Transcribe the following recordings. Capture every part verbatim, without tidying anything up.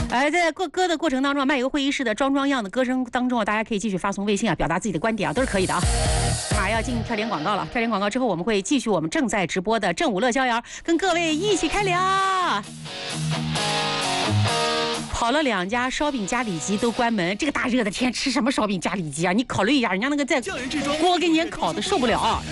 哎，在过歌的过程当中，漫游会议室的装装样的歌声当中啊，大家可以继续发送微信啊，表达自己的观点啊，都是可以的啊。马上要进跳点广告了，跳点广告之后，我们会继续我们正在直播的正午乐逍遥，跟各位一起开聊。跑了两家烧饼加里脊都关门，这个大热的天吃什么烧饼加里脊啊？你考虑一下，人家那个在锅给你烤的受不了啊。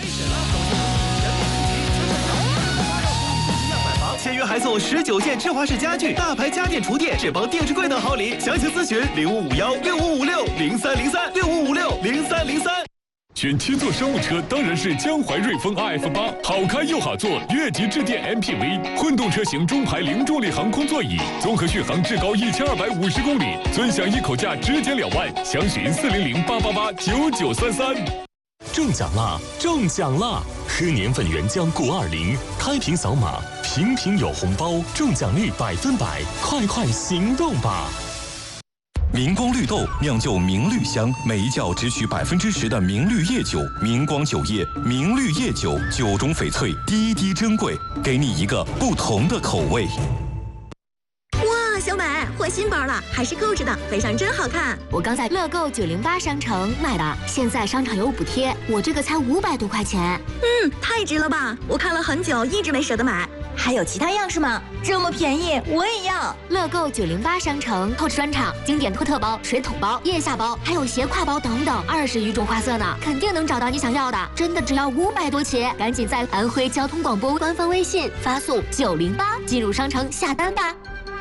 签约还送十九件智华式家具、大牌家电厨电、智邦电视柜等好礼，详情咨询零五五幺六五五六零三零三六五五六零三零三。 选七座商务车当然是江淮瑞风 R F 八，好开又好坐，越级致电 M P V， 混动车型中排零重力航空座椅，综合续航至高一千二百五十公里，尊享一口价直减两万，详询四零零八八八九九三三。 中奖啦！中奖啦！喝年份原浆谷二零，开瓶扫码，瓶瓶有红包，中奖率百分百，快快行动吧！ 明光绿豆酿就明绿香，每一窖只取百分之十的明绿叶酒。明光酒业明绿叶酒，酒中翡翠，滴滴珍贵，给你一个不同的口味。 哇，小美换新包了，还是购置的，背上真好看。 我刚在乐购九零八商城买的，现在商场有补贴，我这个才五百多块钱。 嗯，太值了吧！我看了很久，一直没舍得买。 还有其他样式吗？这么便宜，我也要！ 乐购九零八商城透支专场、经典托特包、水桶包、腋下包，还有斜挎包等等，二十余种花色呢，肯定能找到你想要的。真的只要五百多起，赶紧在安徽交通广播官方微信发送九零八进入商城下单吧。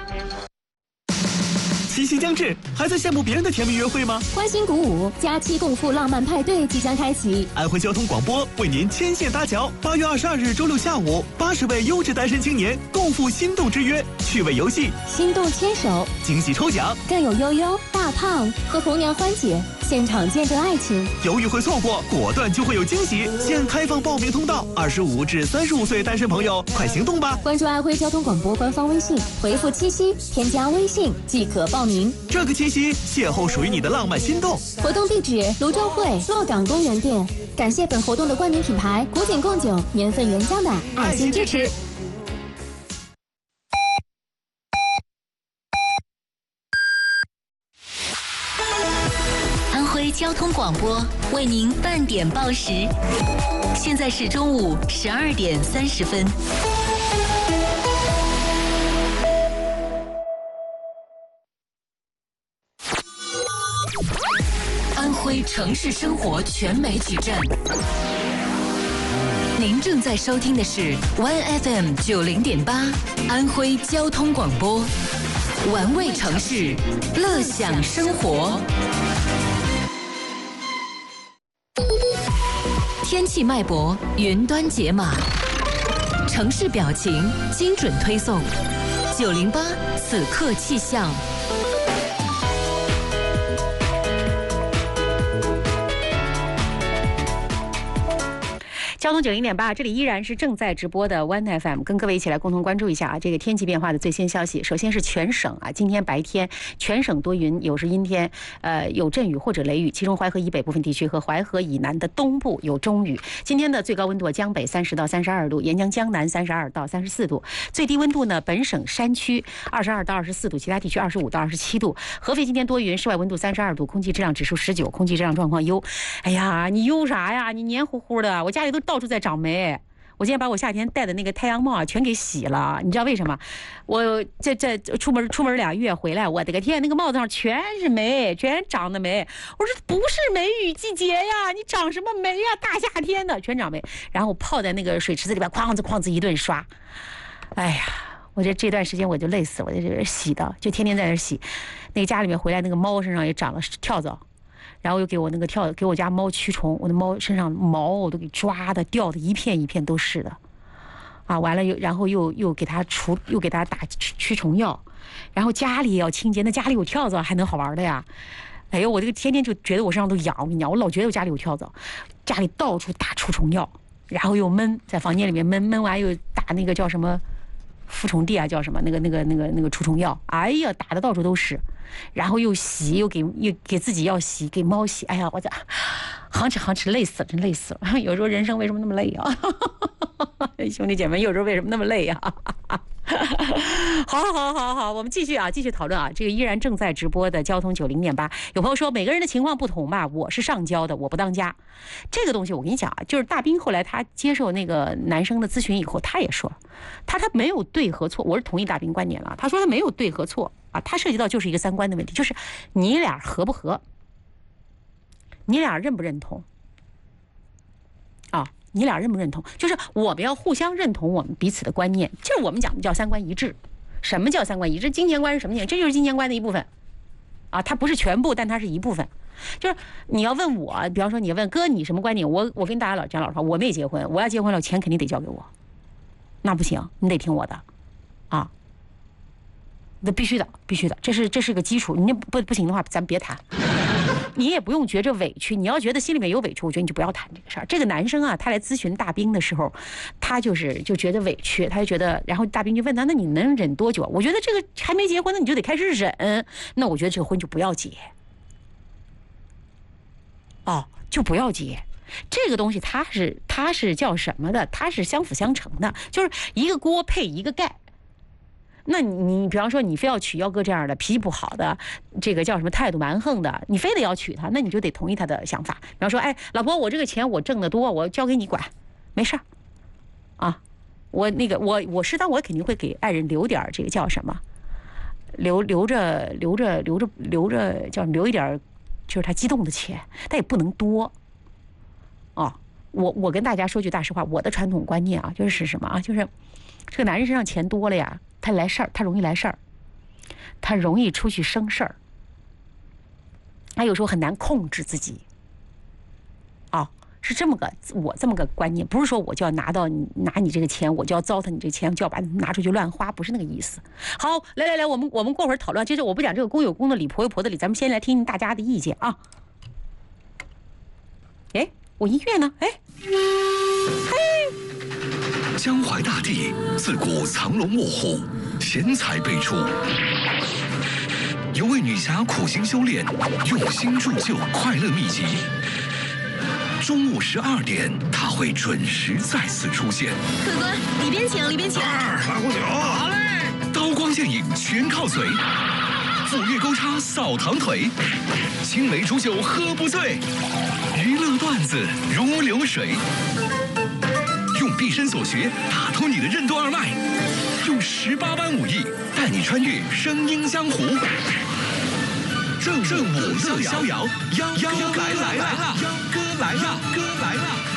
七夕将至，还在羡慕别人的甜蜜约会吗？ 欢欣鼓舞，假期共赴浪漫派对即将开启。 安徽交通广播为您牵线搭桥，八月二十二日周六下午，八十位优质单身青年共赴心动之约，趣味游戏， 心动牵手， 惊喜抽奖， 更有悠悠、大胖和红娘欢姐现场见证爱情。 犹豫会错过，果断就会有惊喜。现开放报名通道，二十五至三十五岁单身朋友快行动吧！ 关注安徽交通广播官方微信，回复七夕，添加微信即可报名。 这个七夕，邂逅属于你的浪漫心动。 活动地址：泸州会洛港公园店。感谢本活动的冠名品牌古井贡酒年份原浆的爱心支持。 安徽交通广播为您半点报时，现在是中午十二点三十分。安徽城市生活全媒体站，您正在收听的是 One F M 九零点八，安徽交通广播，玩味城市，乐享生活。天气脉搏，云端解码，城市表情，精准推送。九零八此刻气象。 交通九零点八，这里依然是正在直播的 One F M， 跟各位一起来共同关注一下啊这个天气变化的最新消息。首先是全省啊，今天白天全省多云，有时阴天，呃有阵雨或者雷雨，其中淮河以北部分地区和淮河以南的东部有中雨。今天的最高温度江北三十到三十二度，沿江江南三十二到三十四度，最低温度呢本省山区二十二到二十四度，其他地区二十五到二十七度。合肥今天多云，室外温度三十二度，空气质量指数十九，空气质量状况优。哎呀，你优啥呀？你黏糊糊的，我家里都到处在长霉。我今天把我夏天戴的那个太阳帽啊全给洗了，你知道为什么？我这这出门出门俩月回来，我的个天，那个帽子上全是霉，全长的霉。我说不是梅雨季节呀，你长什么霉呀？大夏天的全长霉。然后泡在那个水池子里边，哐子哐子一顿刷。哎呀，我这这段时间我就累死了，我在这洗的，就天天在那洗。那个家里面回来，那个猫身上也长了跳蚤。然后又给我那个跳，给我家猫驱虫，我的猫身上毛我都给抓的掉的一片一片都是的，啊，完了又然后又又给它除，又给它打驱虫药，然后家里也要清洁，那家里有跳蚤还能好玩的呀？哎呦，我这个天天就觉得我身上都痒，我跟你讲，我老觉得我家里有跳蚤，家里到处打除虫药，然后又闷在房间里面闷闷完又打那个叫什么。驱虫地啊，叫什么？那个、那个、那个、那个除虫药，哎呀，打的到处都是。 然后又洗又给又给自己要洗，给猫洗，哎呀，我这行哧行哧累死了，真累死了。有时候人生为什么那么累啊？兄弟姐妹，有时候为什么那么累啊？好好好好，我们继续啊，继续讨论啊。这个依然正在直播的交通九零点八，有朋友说每个人的情况不同吧，我是上交的，我不当家。这个东西我跟你讲啊，就是大兵后来他接受那个男生的咨询以后，他也说，他他没有对和错，我是同意大兵观点了。他说他没有对和错啊，他涉及到就是一个三观的问题，就是你俩合不合，你俩认不认同啊？你俩认不认同？就是我们要互相认同我们彼此的观念，就是我们讲的叫三观一致。什么叫三观一致？金钱观是什么呢？这就是金钱观的一部分，啊，它不是全部，但它是一部分。就是你要问我，比方说你问哥你什么观点，我我跟大家老讲老实话，我没结婚，我要结婚了，钱肯定得交给我，那不行，你得听我的，啊，那必须的，必须的，这是这是个基础，你不不行的话，咱别谈。你也不用觉着委屈，你要觉得心里面有委屈，我觉得你就不要谈这个事儿。这个男生啊，他来咨询大兵的时候，他就是就觉得委屈，他就觉得，然后大兵就问他，那你能忍多久？我觉得这个还没结婚，那你就得开始忍，那我觉得这个婚就不要结，哦，就不要结。这个东西它是它是叫什么的？它是相辅相成的，就是一个锅配一个盖。那你你比方说你非要娶幺哥这样的脾气不好的，这个叫什么态度蛮横的，你非得要娶他，那你就得同意他的想法。比方说，哎，老婆，我这个钱我挣得多，我交给你管，没事儿，啊，我那个我我适当我肯定会给爱人留点这个叫什么，留留着留着留着留着叫留一点，就是他激动的钱，但也不能多，啊，我我跟大家说句大实话，我的传统观念啊，就是什么啊，就是这个男人身上钱多了呀。他来事儿，他容易来事儿，他容易出去生事儿，他有时候很难控制自己，哦，是这么个我这么个观念，不是说我就要拿到你拿你这个钱，我就要糟蹋你这个钱，就要把你拿出去乱花，不是那个意思。好，来来来，我们我们过会儿讨论，就是我不讲这个公有公的理，婆有婆的理，咱们先来听听大家的意见啊。哎，我音乐呢？哎，嘿。 江淮大地自古藏龙卧虎，贤才辈出。有位女侠苦心修炼，用心铸就快乐秘籍。中午十二点，她会准时再次出现。 客官，里边请，里边请。 二来壶酒，好嘞。刀光剑影全靠嘴，斧钺钩叉扫堂腿，青梅煮酒喝不醉，娱乐段子如流水。用毕生所学打通你的任督二脉，用十八般武艺带你穿越声音江湖。正正午乐逍遥，幺哥来了，幺哥来了，哥来了。